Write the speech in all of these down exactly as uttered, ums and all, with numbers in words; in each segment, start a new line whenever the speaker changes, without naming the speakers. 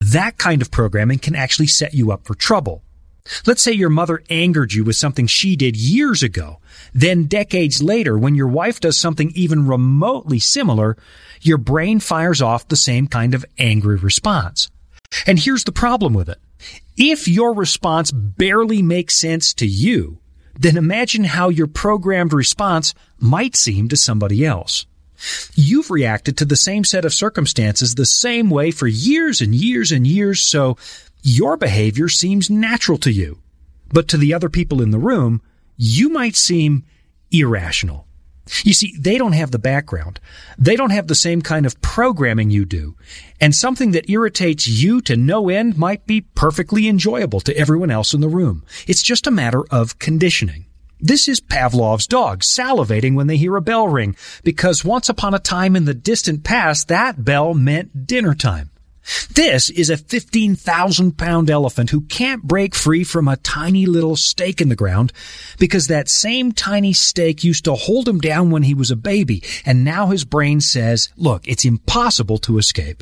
That kind of programming can actually set you up for trouble. Let's say your mother angered you with something she did years ago. Then decades later, when your wife does something even remotely similar, your brain fires off the same kind of angry response. And here's the problem with it. If your response barely makes sense to you, then imagine how your programmed response might seem to somebody else. You've reacted to the same set of circumstances the same way for years and years and years, so your behavior seems natural to you. But to the other people in the room, you might seem irrational. You see, they don't have the background. They don't have the same kind of programming you do. And something that irritates you to no end might be perfectly enjoyable to everyone else in the room. It's just a matter of conditioning. This is Pavlov's dog salivating when they hear a bell ring, because once upon a time in the distant past, that bell meant dinner time. This is a fifteen thousand pound elephant who can't break free from a tiny little stake in the ground because that same tiny stake used to hold him down when he was a baby, and now his brain says, look, it's impossible to escape.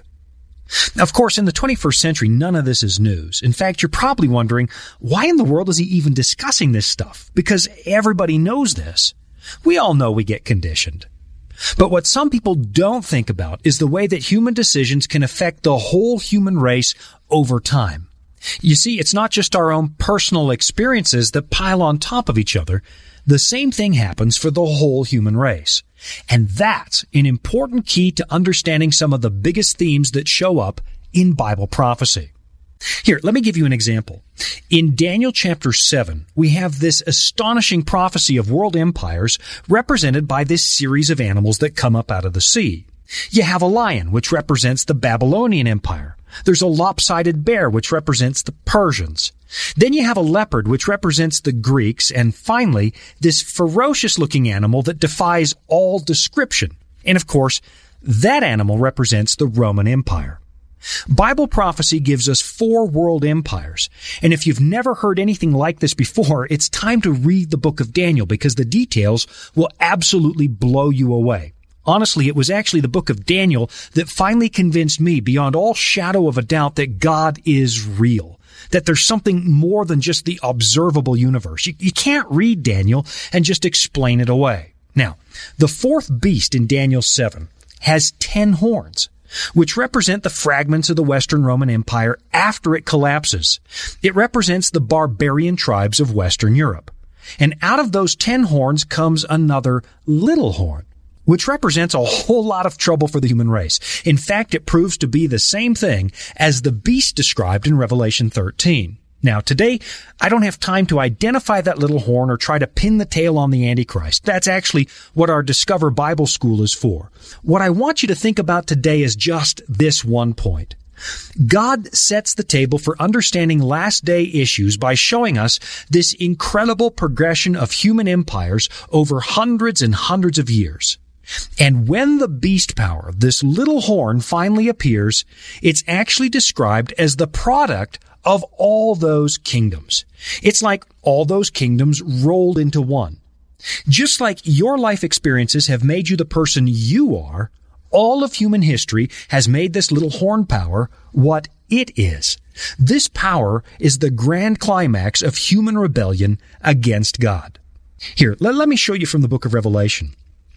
Of course, in the twenty-first century, none of this is news. In fact, you're probably wondering, why in the world is he even discussing this stuff? Because everybody knows this. We all know we get conditioned. But what some people don't think about is the way that human decisions can affect the whole human race over time. You see, it's not just our own personal experiences that pile on top of each other. The same thing happens for the whole human race. And that's an important key to understanding some of the biggest themes that show up in Bible prophecy. Here, let me give you an example. In Daniel chapter seven, we have this astonishing prophecy of world empires represented by this series of animals that come up out of the sea. You have a lion, which represents the Babylonian Empire. There's a lopsided bear, which represents the Persians. Then you have a leopard, which represents the Greeks. And finally, this ferocious-looking animal that defies all description. And of course, that animal represents the Roman Empire. Bible prophecy gives us four world empires. And if you've never heard anything like this before, it's time to read the book of Daniel because the details will absolutely blow you away. Honestly, it was actually the book of Daniel that finally convinced me beyond all shadow of a doubt that God is real, that there's something more than just the observable universe. You, you can't read Daniel and just explain it away. Now, the fourth beast in Daniel seven has ten horns, which represent the fragments of the Western Roman Empire after it collapses. It represents the barbarian tribes of Western Europe. And out of those ten horns comes another little horn, which represents a whole lot of trouble for the human race. In fact, it proves to be the same thing as the beast described in Revelation thirteen. Now, today, I don't have time to identify that little horn or try to pin the tail on the Antichrist. That's actually what our Discover Bible School is for. What I want you to think about today is just this one point. God sets the table for understanding last day issues by showing us this incredible progression of human empires over hundreds and hundreds of years. And when the beast power, this little horn, finally appears, it's actually described as the product of all those kingdoms. It's like all those kingdoms rolled into one. Just like your life experiences have made you the person you are, all of human history has made this little horn power what it is. This power is the grand climax of human rebellion against God. Here, let, let me show you from the book of Revelation.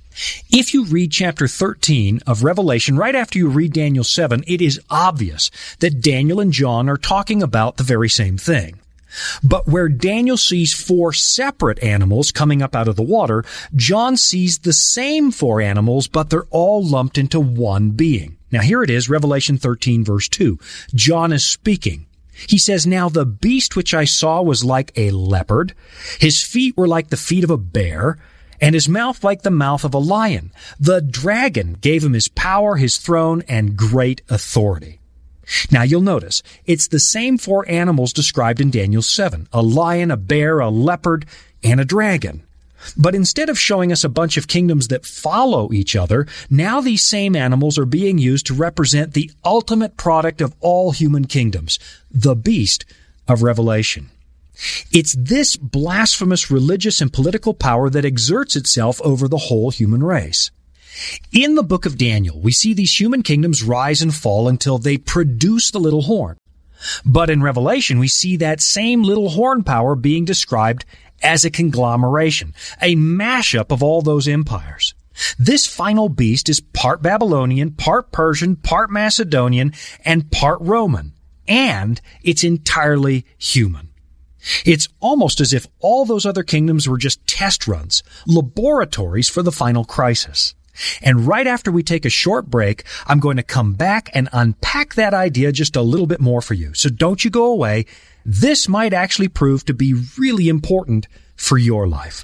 If you read chapter thirteen of Revelation right after you read Daniel seven, it is obvious that Daniel and John are talking about the very same thing. But where Daniel sees four separate animals coming up out of the water, John sees the same four animals, but they're all lumped into one being. Now here it is, Revelation thirteen verse two. John is speaking. He says, "Now the beast which I saw was like a leopard. His feet were like the feet of a bear, and his mouth like the mouth of a lion. The dragon gave him his power, his throne, and great authority." Now you'll notice, it's the same four animals described in Daniel seven, a lion, a bear, a leopard, and a dragon. But instead of showing us a bunch of kingdoms that follow each other, now these same animals are being used to represent the ultimate product of all human kingdoms, the beast of Revelation. It's this blasphemous religious and political power that exerts itself over the whole human race. In the book of Daniel, we see these human kingdoms rise and fall until they produce the little horn. But in Revelation, we see that same little horn power being described as a conglomeration, a mashup of all those empires. This final beast is part Babylonian, part Persian, part Macedonian, and part Roman, and it's entirely human. It's almost as if all those other kingdoms were just test runs, laboratories for the final crisis. And right after we take a short break, I'm going to come back and unpack that idea just a little bit more for you. So don't you go away. This might actually prove to be really important for your life.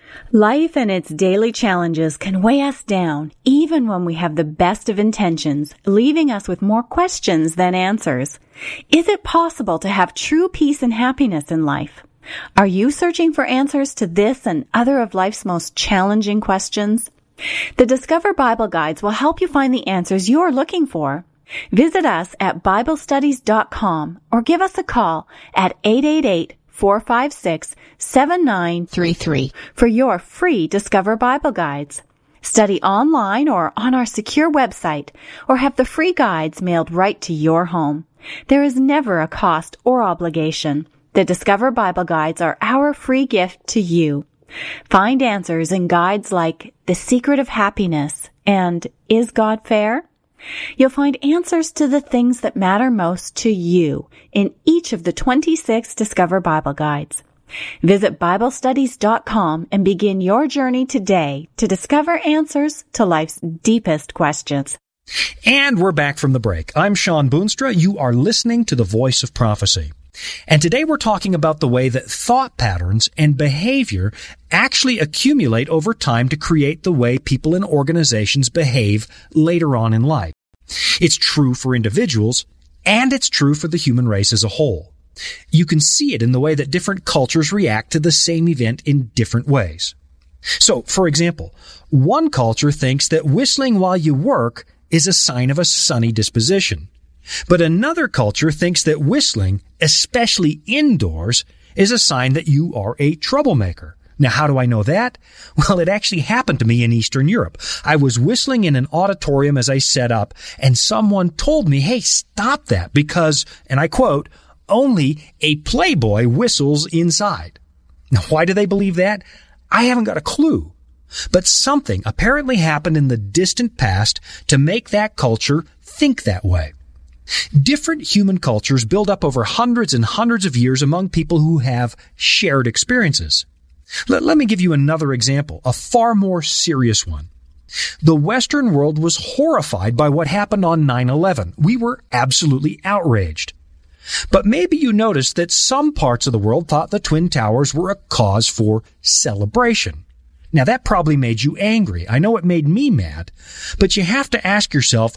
Life and its daily challenges can weigh us down, even when we have the best of intentions, leaving us with more questions than answers. Is it possible to have true peace and happiness in life? Are you searching for answers to this and other of life's most challenging questions? The Discover Bible Guides will help you find the answers you're looking for. Visit us at Bible Studies dot com or give us a call at eight eight eight, four five six, seven nine three three for your free Discover Bible Guides. Study online or on our secure website, or have the free guides mailed right to your home. There is never a cost or obligation. The Discover Bible Guides are our free gift to you. Find answers in guides like The Secret of Happiness and Is God Fair? You'll find answers to the things that matter most to you in each of the twenty-six Discover Bible Guides. Visit Bible Studies dot com and begin your journey today to discover answers to life's deepest questions.
And we're back from the break. I'm Sean Boonstra. You are listening to The Voice of Prophecy. And today we're talking about the way that thought patterns and behavior actually accumulate over time to create the way people and organizations behave later on in life. It's true for individuals, and it's true for the human race as a whole. You can see it in the way that different cultures react to the same event in different ways. So, for example, one culture thinks that whistling while you work is a sign of a sunny disposition. But another culture thinks that whistling, especially indoors, is a sign that you are a troublemaker. Now, how do I know that? Well, it actually happened to me in Eastern Europe. I was whistling in an auditorium as I set up, and someone told me, hey, stop that, because, and I quote, only a playboy whistles inside. Now, why do they believe that? I haven't got a clue. But something apparently happened in the distant past to make that culture think that way. Different human cultures build up over hundreds and hundreds of years among people who have shared experiences. Let, let me give you another example, a far more serious one. The Western world was horrified by what happened on nine eleven. We were absolutely outraged. But maybe you noticed that some parts of the world thought the Twin Towers were a cause for celebration. Now, that probably made you angry. I know it made me mad. But you have to ask yourself,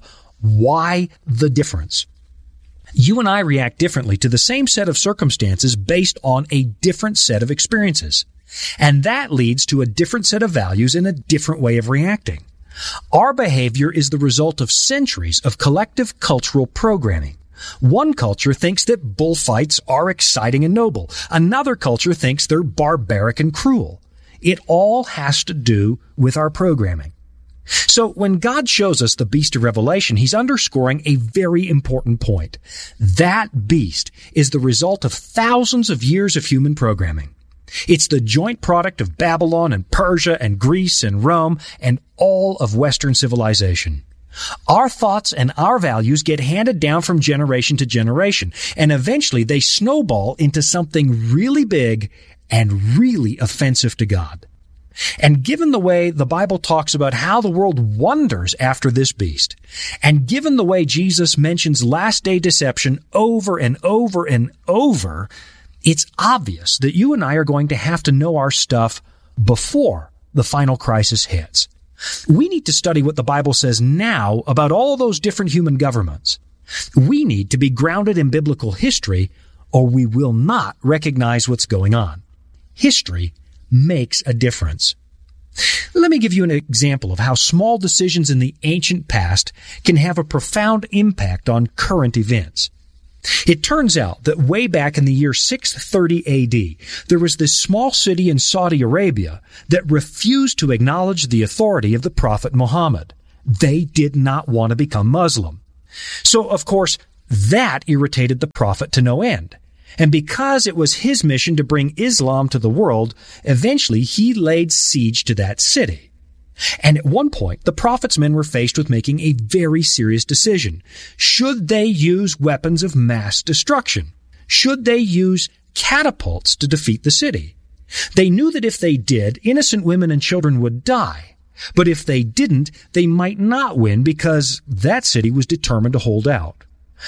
why the difference? You and I react differently to the same set of circumstances based on a different set of experiences. And that leads to a different set of values and a different way of reacting. Our behavior is the result of centuries of collective cultural programming. One culture thinks that bullfights are exciting and noble. Another culture thinks they're barbaric and cruel. It all has to do with our programming. So when God shows us the beast of Revelation, he's underscoring a very important point. That beast is the result of thousands of years of human programming. It's the joint product of Babylon and Persia and Greece and Rome and all of Western civilization. Our thoughts and our values get handed down from generation to generation, and eventually they snowball into something really big and really offensive to God. And given the way the Bible talks about how the world wonders after this beast, and given the way Jesus mentions last day deception over and over and over, it's obvious that you and I are going to have to know our stuff before the final crisis hits. We need to study what the Bible says now about all those different human governments. We need to be grounded in biblical history, or we will not recognize what's going on. History makes a difference. Let me give you an example of how small decisions in the ancient past can have a profound impact on current events. It turns out that way back in the year six thirty A D, there was this small city in Saudi Arabia that refused to acknowledge the authority of the Prophet Muhammad. They did not want to become Muslim. So, of course, that irritated the Prophet to no end. And because it was his mission to bring Islam to the world, eventually he laid siege to that city. And at one point, the Prophet's men were faced with making a very serious decision. Should they use weapons of mass destruction? Should they use catapults to defeat the city? They knew that if they did, innocent women and children would die. But if they didn't, they might not win because that city was determined to hold out.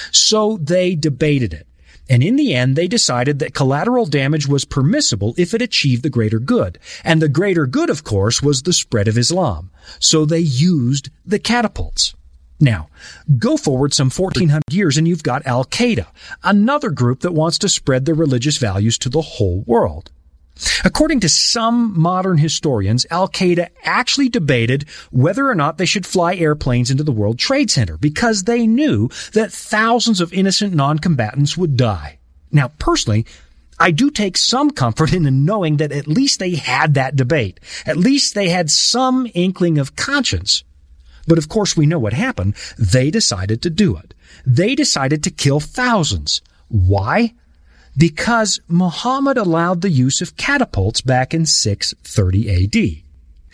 So they debated it. And in the end, they decided that collateral damage was permissible if it achieved the greater good. And the greater good, of course, was the spread of Islam. So they used the catapults. Now, go forward some fourteen hundred years and you've got Al-Qaeda, another group that wants to spread their religious values to the whole world. According to some modern historians, Al-Qaeda actually debated whether or not they should fly airplanes into the World Trade Center because they knew that thousands of innocent non-combatants would die. Now, personally, I do take some comfort in knowing that at least they had that debate. At least they had some inkling of conscience. But of course, we know what happened. They decided to do it. They decided to kill thousands. Why? Because Muhammad allowed the use of catapults back in six thirty A D.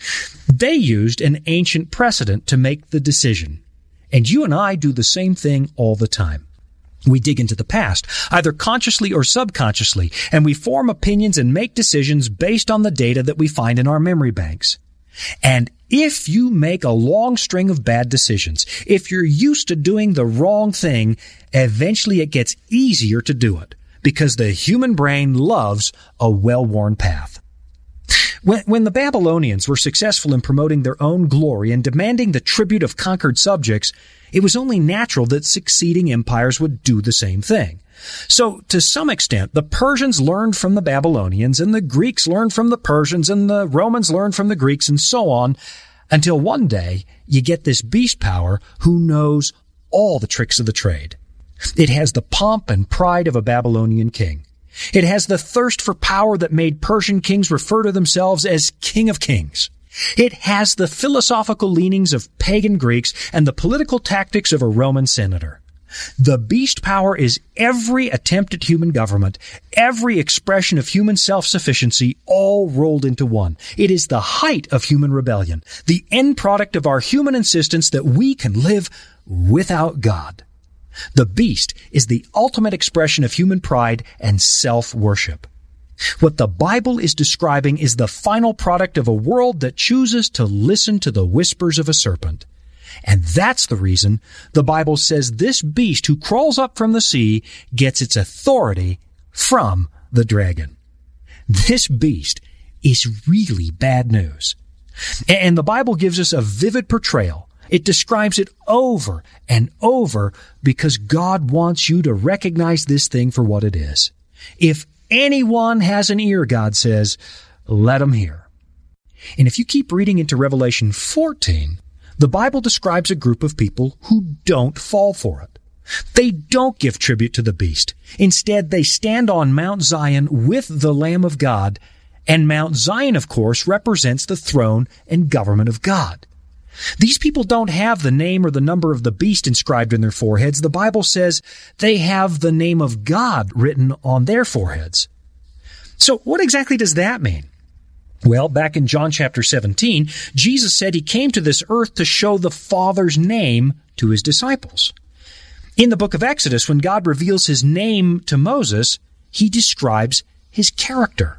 They used an ancient precedent to make the decision. And you and I do the same thing all the time. We dig into the past, either consciously or subconsciously, and we form opinions and make decisions based on the data that we find in our memory banks. And if you make a long string of bad decisions, if you're used to doing the wrong thing, eventually it gets easier to do it. Because the human brain loves a well-worn path. When, when the Babylonians were successful in promoting their own glory and demanding the tribute of conquered subjects, it was only natural that succeeding empires would do the same thing. So, to some extent, the Persians learned from the Babylonians, and the Greeks learned from the Persians, and the Romans learned from the Greeks, and so on, until one day you get this beast power who knows all the tricks of the trade. It has the pomp and pride of a Babylonian king. It has the thirst for power that made Persian kings refer to themselves as King of Kings. It has the philosophical leanings of pagan Greeks and the political tactics of a Roman senator. The beast power is every attempt at human government, every expression of human self-sufficiency, all rolled into one. It is the height of human rebellion, the end product of our human insistence that we can live without God. The beast is the ultimate expression of human pride and self-worship. What the Bible is describing is the final product of a world that chooses to listen to the whispers of a serpent. And that's the reason the Bible says this beast who crawls up from the sea gets its authority from the dragon. This beast is really bad news. And the Bible gives us a vivid portrayal. It describes it over and over because God wants you to recognize this thing for what it is. If anyone has an ear, God says, let him hear. And if you keep reading into Revelation fourteen, the Bible describes a group of people who don't fall for it. They don't give tribute to the beast. Instead, they stand on Mount Zion with the Lamb of God, and Mount Zion, of course, represents the throne and government of God. These people don't have the name or the number of the beast inscribed in their foreheads. The Bible says they have the name of God written on their foreheads. So what exactly does that mean? Well, back in John chapter seventeen, Jesus said he came to this earth to show the Father's name to his disciples. In the book of Exodus, when God reveals his name to Moses, he describes his character.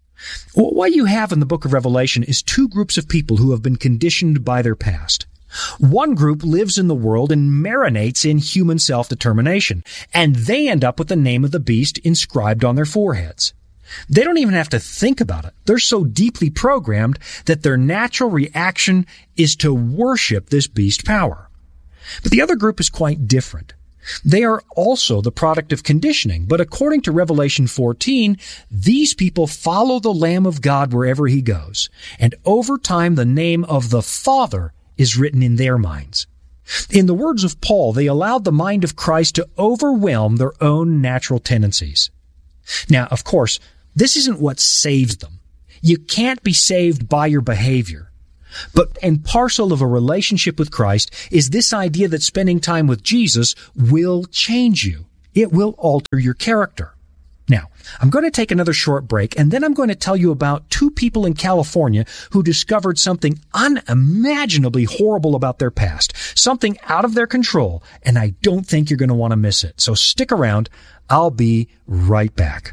What you have in the book of Revelation is two groups of people who have been conditioned by their past. One group lives in the world and marinates in human self-determination, and they end up with the name of the beast inscribed on their foreheads. They don't even have to think about it. They're so deeply programmed that their natural reaction is to worship this beast power. But the other group is quite different. They are also the product of conditioning, but according to Revelation fourteen, these people follow the Lamb of God wherever he goes, and over time the name of the Father is written in their minds. In the words of Paul, they allowed the mind of Christ to overwhelm their own natural tendencies. Now, of course, this isn't what saves them. You can't be saved by your behavior. But and parcel of a relationship with Christ is this idea that spending time with Jesus will change you. It will alter your character. Now, I'm going to take another short break, and then I'm going to tell you about two people in California who discovered something unimaginably horrible about their past, something out of their control, and I don't think you're going to want to miss it. So stick around. I'll be right back.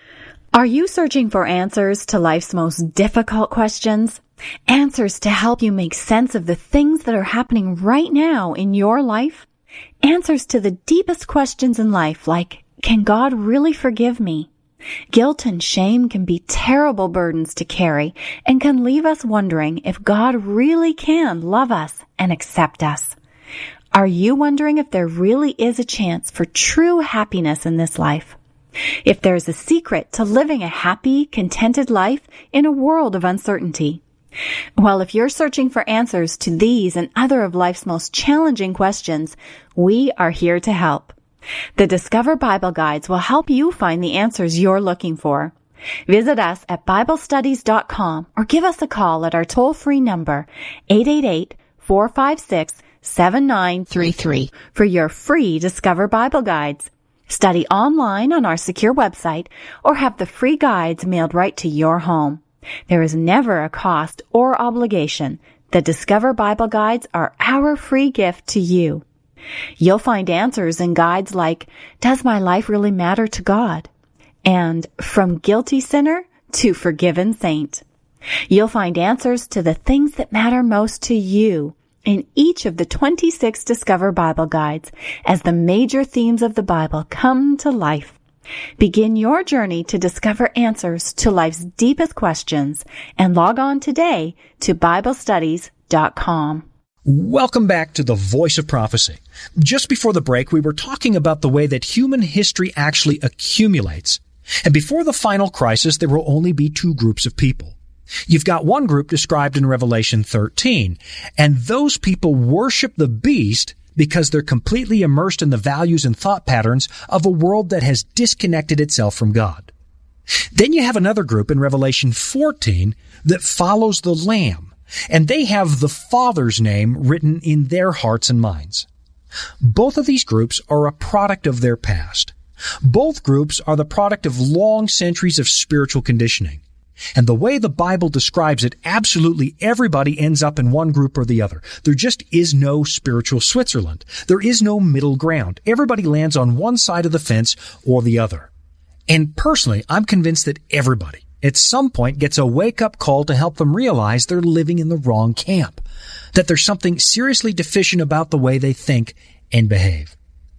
Are you searching for answers to life's most difficult questions? Answers to help you make sense of the things that are happening right now in your life? Answers to the deepest questions in life, like, can God really forgive me? Guilt and shame can be terrible burdens to carry and can leave us wondering if God really can love us and accept us. Are you wondering if there really is a chance for true happiness in this life? If there's a secret to living a happy, contented life in a world of uncertainty? Well, if you're searching for answers to these and other of life's most challenging questions, we are here to help. The Discover Bible Guides will help you find the answers you're looking for. Visit us at Bible Studies dot com or give us a call at our toll-free number, eight eight eight, four five six, seven nine three three, for your free Discover Bible Guides. Study online on our secure website or have the free guides mailed right to your home. There is never a cost or obligation. The Discover Bible Guides are our free gift to you. You'll find answers in guides like, does my life really matter to God? And from guilty sinner to forgiven saint. You'll find answers to the things that matter most to you in each of the twenty-six Discover Bible Guides as the major themes of the Bible come to life. Begin your journey to discover answers to life's deepest questions and log on today to Bible Studies dot com.
Welcome back to the Voice of Prophecy. Just before the break, we were talking about the way that human history actually accumulates. And before the final crisis, there will only be two groups of people. You've got one group described in Revelation thirteen, and those people worship the beast because they're completely immersed in the values and thought patterns of a world that has disconnected itself from God. Then you have another group in Revelation fourteen that follows the Lamb, and they have the Father's name written in their hearts and minds. Both of these groups are a product of their past. Both groups are the product of long centuries of spiritual conditioning. And the way the Bible describes it, absolutely everybody ends up in one group or the other. There just is no spiritual Switzerland. There is no middle ground. Everybody lands on one side of the fence or the other. And personally, I'm convinced that everybody at some point gets a wake-up call to help them realize they're living in the wrong camp, that there's something seriously deficient about the way they think and behave.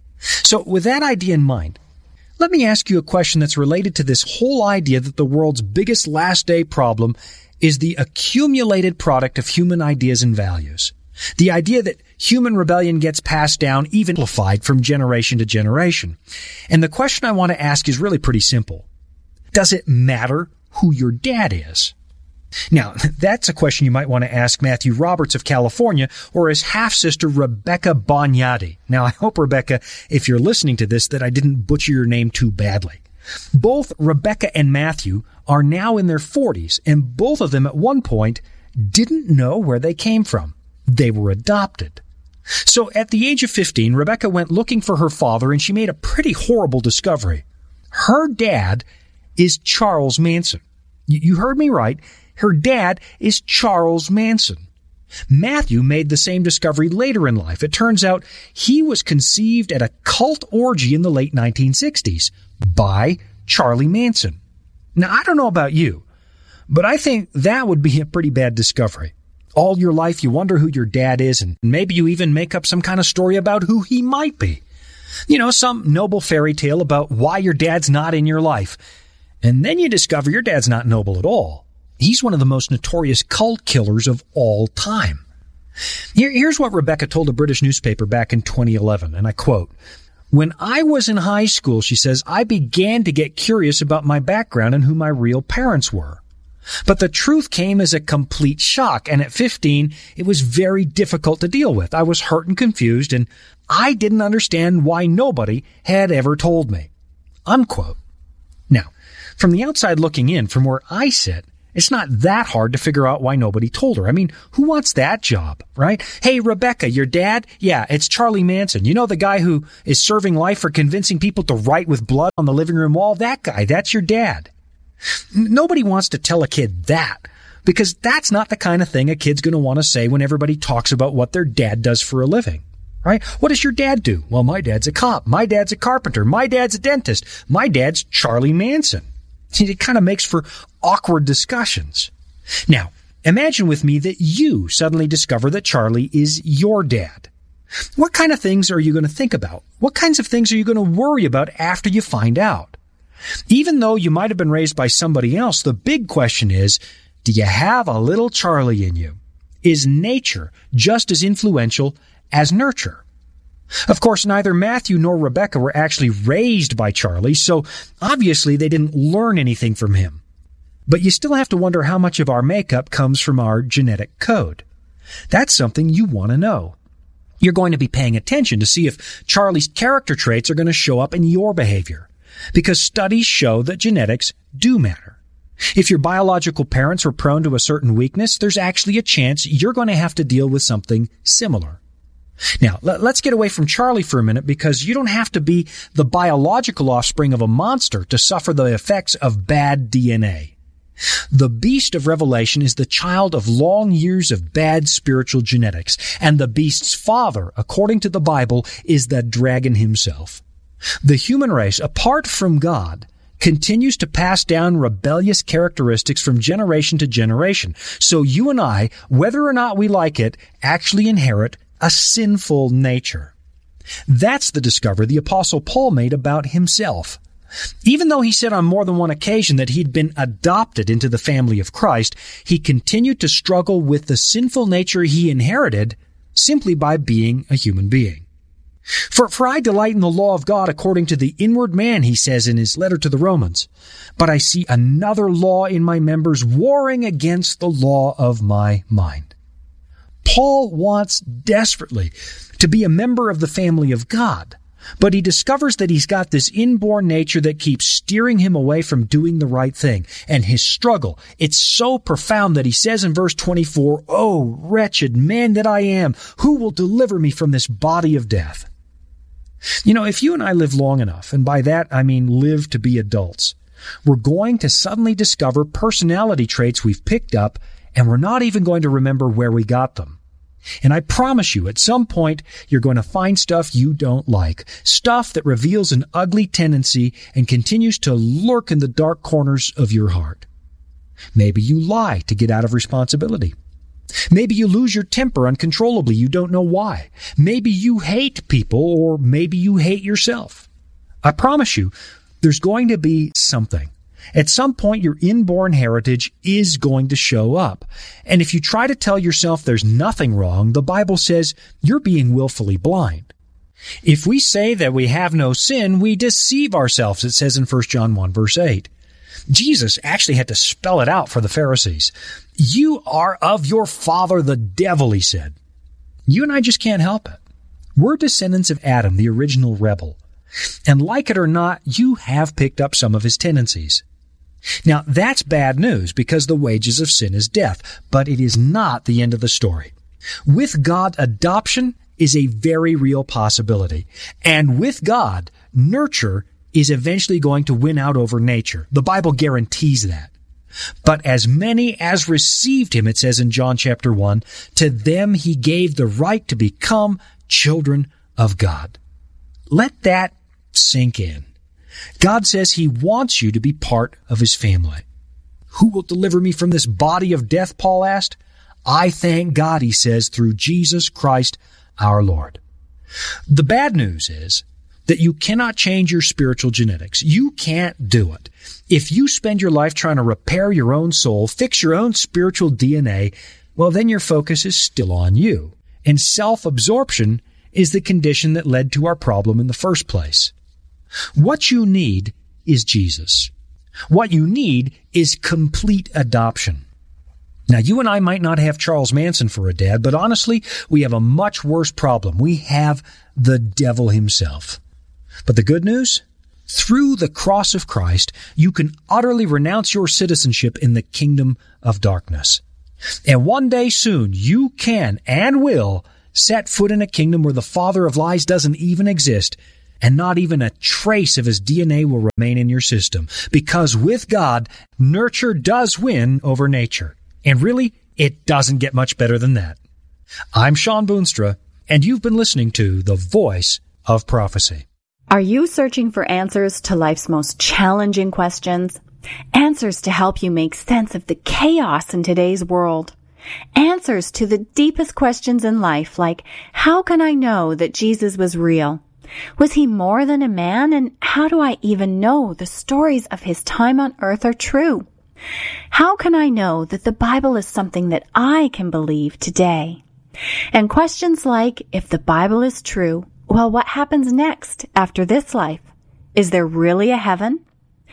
So with that idea in mind, let me ask you a question that's related to this whole idea that the world's biggest last-day problem is the accumulated product of human ideas and values. The idea that human rebellion gets passed down, even amplified from generation to generation. And the question I want to ask is really pretty simple. Does it matter who your dad is? Now, that's a question you might want to ask Matthew Roberts of California or his half-sister Rebecca Bonyadi. Now, I hope, Rebecca, if you're listening to this, that I didn't butcher your name too badly. Both Rebecca and Matthew are now in their forties, and both of them at one point didn't know where they came from. They were adopted. So at the age of fifteen, Rebecca went looking for her father, and she made a pretty horrible discovery. Her dad is Charles Manson. You heard me right. Her dad is Charles Manson. Matthew made the same discovery later in life. It turns out he was conceived at a cult orgy in the late nineteen sixties by Charlie Manson. Now, I don't know about you, but I think that would be a pretty bad discovery. All your life you wonder who your dad is, and maybe you even make up some kind of story about who he might be. You know, some noble fairy tale about why your dad's not in your life. And then you discover your dad's not noble at all. He's one of the most notorious cult killers of all time. Here, here's what Rebecca told a British newspaper back in twenty eleven, and I quote, "When I was in high school," she says, "I began to get curious about my background and who my real parents were. But the truth came as a complete shock, and at fifteen, it was very difficult to deal with. I was hurt and confused, and I didn't understand why nobody had ever told me. Unquote. Now, from the outside looking in, from where I sit, it's not that hard to figure out why nobody told her. I mean, who wants that job, right? Hey, Rebecca, your dad? Yeah, it's Charlie Manson. You know the guy who is serving life for convincing people to write with blood on the living room wall? That guy, that's your dad. Nobody wants to tell a kid that, because that's not the kind of thing a kid's going to want to say when everybody talks about what their dad does for a living, right? What does your dad do? Well, my dad's a cop. My dad's a carpenter. My dad's a dentist. My dad's Charlie Manson. It kind of makes for awkward discussions. Now, imagine with me that you suddenly discover that Charlie is your dad. What kind of things are you going to think about? What kinds of things are you going to worry about after you find out? Even though you might have been raised by somebody else, the big question is, do you have a little Charlie in you? Is nature just as influential as nurture? Of course, neither Matthew nor Rebecca were actually raised by Charlie, so obviously they didn't learn anything from him. But you still have to wonder how much of our makeup comes from our genetic code. That's something you want to know. You're going to be paying attention to see if Charlie's character traits are going to show up in your behavior, because studies show that genetics do matter. If your biological parents were prone to a certain weakness, there's actually a chance you're going to have to deal with something similar. Now, let's get away from Charlie for a minute, because you don't have to be the biological offspring of a monster to suffer the effects of bad D N A. The beast of Revelation is the child of long years of bad spiritual genetics, and the beast's father, according to the Bible, is the dragon himself. The human race, apart from God, continues to pass down rebellious characteristics from generation to generation. So you and I, whether or not we like it, actually inherit a sinful nature. That's the discovery the Apostle Paul made about himself. Even though he said on more than one occasion that he'd been adopted into the family of Christ, he continued to struggle with the sinful nature he inherited simply by being a human being. For, for I delight in the law of God according to the inward man, he says in his letter to the Romans. But I see another law in my members warring against the law of my mind. Paul wants desperately to be a member of the family of God, but he discovers that he's got this inborn nature that keeps steering him away from doing the right thing. And his struggle, it's so profound that he says in verse twenty-four, "Oh, wretched man that I am, who will deliver me from this body of death?" You know, if you and I live long enough, and by that I mean live to be adults, we're going to suddenly discover personality traits we've picked up, and we're not even going to remember where we got them. And I promise you, at some point, you're going to find stuff you don't like, stuff that reveals an ugly tendency and continues to lurk in the dark corners of your heart. Maybe you lie to get out of responsibility. Maybe you lose your temper uncontrollably. You don't know why. Maybe you hate people, or maybe you hate yourself. I promise you, there's going to be something. At some point, your inborn heritage is going to show up. And if you try to tell yourself there's nothing wrong, the Bible says you're being willfully blind. If we say that we have no sin, we deceive ourselves, it says in First John one, verse eight. Jesus actually had to spell it out for the Pharisees. You are of your father the devil, he said. You and I just can't help it. We're descendants of Adam, the original rebel. And like it or not, you have picked up some of his tendencies. Now, that's bad news, because the wages of sin is death, but it is not the end of the story. With God, adoption is a very real possibility. And with God, nurture is eventually going to win out over nature. The Bible guarantees that. But as many as received him, it says in John chapter one, to them he gave the right to become children of God. Let that sink in. God says he wants you to be part of his family. Who will deliver me from this body of death, Paul asked? I thank God, he says, through Jesus Christ our Lord. The bad news is that you cannot change your spiritual genetics. You can't do it. If you spend your life trying to repair your own soul, fix your own spiritual D N A, well, then your focus is still on you. And self-absorption is the condition that led to our problem in the first place. What you need is Jesus. What you need is complete adoption. Now, you and I might not have Charles Manson for a dad, but honestly, we have a much worse problem. We have the devil himself. But the good news? Through the cross of Christ, you can utterly renounce your citizenship in the kingdom of darkness. And one day soon, you can and will set foot in a kingdom where the father of lies doesn't even exist, and not even a trace of his D N A will remain in your system. Because with God, nurture does win over nature. And really, it doesn't get much better than that. I'm Sean Boonstra, and you've been listening to The Voice of Prophecy.
Are you searching for answers to life's most challenging questions? Answers to help you make sense of the chaos in today's world. Answers to the deepest questions in life, like, how can I know that Jesus was real? Was he more than a man? And how do I even know the stories of his time on earth are true? How can I know that the Bible is something that I can believe today? And questions like, if the Bible is true, well, what happens next after this life? Is there really a heaven?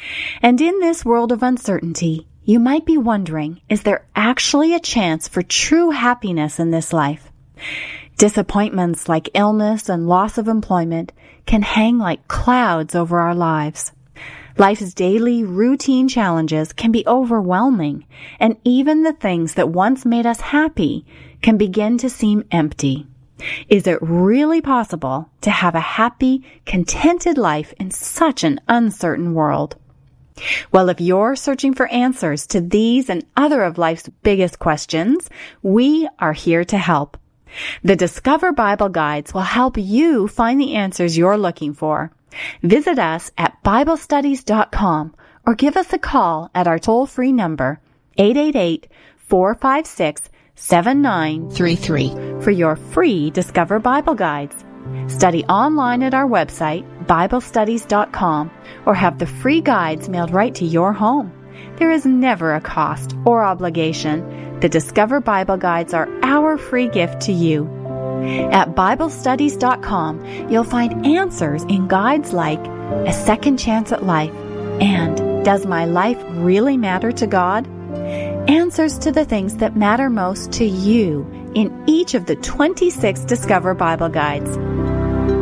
And in this world of uncertainty, you might be wondering, is there actually a chance for true happiness in this life? Disappointments like illness and loss of employment can hang like clouds over our lives. Life's daily routine challenges can be overwhelming, and even the things that once made us happy can begin to seem empty. Is it really possible to have a happy, contented life in such an uncertain world? Well, if you're searching for answers to these and other of life's biggest questions, we are here to help. The Discover Bible Guides will help you find the answers you're looking for. Visit us at Bible Studies dot com or give us a call at our toll-free number, eight eight eight, four five six, seven nine three three, for your free Discover Bible Guides. Study online at our website, Bible Studies dot com, or have the free guides mailed right to your home. There is never a cost or obligation. The Discover Bible Guides are our free gift to you. At Bible Studies dot com, you'll find answers in guides like A Second Chance at Life and Does My Life Really Matter to God? Answers to the things that matter most to you in each of the twenty-six Discover Bible Guides.